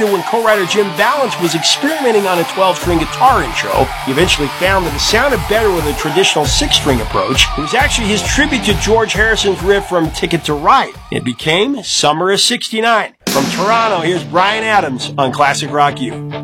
that when co-writer Jim Vallance was experimenting on a 12-string guitar intro, he eventually found that it sounded better with a traditional 6-string approach. It was actually his tribute to George Harrison's riff from Ticket to Ride. It became Summer of '69. From Toronto, here's Bryan Adams on Classic Rock U.